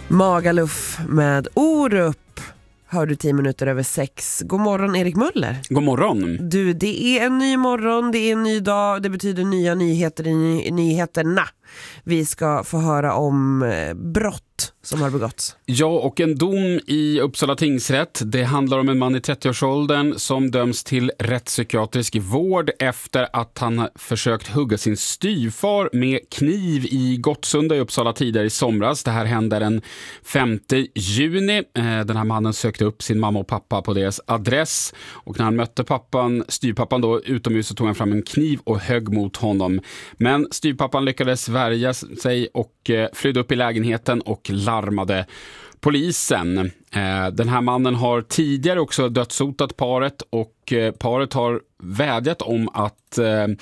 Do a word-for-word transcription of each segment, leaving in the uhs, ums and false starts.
Magaluf med Orup. Hör du tio minuter över sex. God morgon Erik Möller. God morgon. Du, det är en ny morgon, det är en ny dag. Det betyder nya nyheter i ny- nyheterna. Vi ska få höra om eh, brott som har begåtts. Ja, och en dom i Uppsala tingsrätt. Det handlar om en man i trettioårsåldern som döms till rättspsykiatrisk vård efter att han försökt hugga sin styvfar med kniv i Gottsunda i Uppsala tidigare i somras. Det här hände den femte juni. Den här mannen sökte upp sin mamma och pappa på deras adress, och när han mötte pappan, styvpappan då utomhus, så tog han fram en kniv och högg mot honom. Men styvpappan lyckades värja sig och flydde upp i lägenheten och larmade polisen. Den här mannen har tidigare också dödshotat paret, och paret har vädjat om att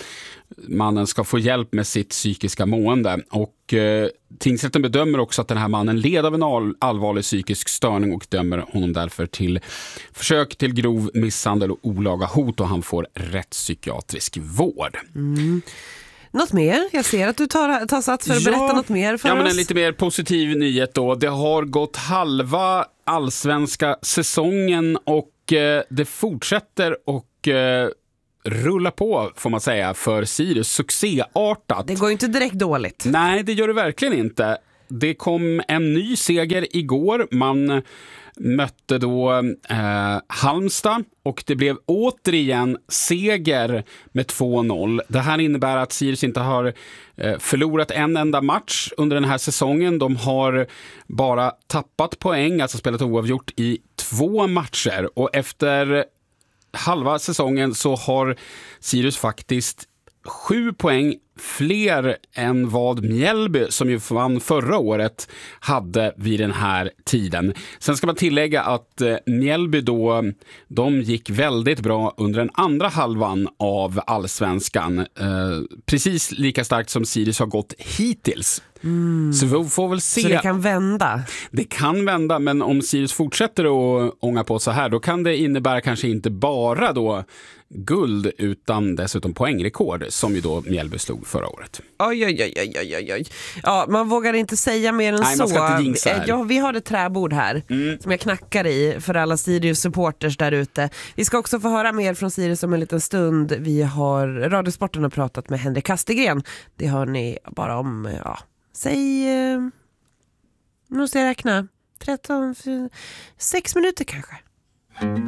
mannen ska få hjälp med sitt psykiska mående. Och tingsrätten bedömer också att den här mannen led av en all- allvarlig psykisk störning och dömer honom därför till försök till grov misshandel och olaga hot, och han får rättspsykiatrisk vård. Mm. Något mer? Jag ser att du tar, tar sats för att ja, berätta något mer för ja, oss. men en lite mer positiv nyhet då. Det har gått halva allsvenska säsongen, och eh, det fortsätter och eh, rulla på, får man säga, för Sirius. Succéartat. Det går ju inte direkt dåligt. Nej, det gör det verkligen inte. Det kom en ny seger igår. Man mötte då eh, Halmstad, och det blev återigen seger med två noll. Det här innebär att Sirius inte har eh, förlorat en enda match under den här säsongen. De har bara tappat poäng, alltså spelat oavgjort i två matcher. Och efter halva säsongen så har Sirius faktiskt sju poäng fler än vad Mjällby, som ju vann förra året, hade vid den här tiden. Sen ska man tillägga att eh, Mjällby då, de gick väldigt bra under den andra halvan av allsvenskan. Eh, precis lika starkt som Sirius har gått hittills. Mm. Så vi får väl se. Så det kan vända? Det kan vända, men om Sirius fortsätter att ånga på så här, då kan det innebära kanske inte bara då guld, utan dessutom poängrekord, som ju då Mjällby slog förra året. Oj, oj, oj, oj, oj, oj. Ja, man vågar inte säga mer än Nej, så. Man ska inte jinxa här. Ja, vi har ett träbord här mm. som jag knackar i för alla Sirius-supporters där ute. Vi ska också få höra mer från Sirius om en liten stund. Vi har Radiosporten har pratat med Henrik Kastegren. Det hör ni bara om, ja, säg, eh, nu ska jag räkna, tretton, sex minuter kanske.